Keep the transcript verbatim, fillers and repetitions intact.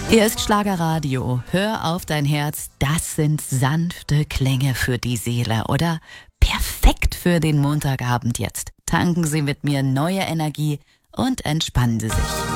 Hier ist Schlagerradio. Hör auf dein Herz. Das sind sanfte Klänge für die Seele, oder? Perfekt für den Montagabend jetzt. Tanken Sie mit mir neue Energie und entspannen Sie sich.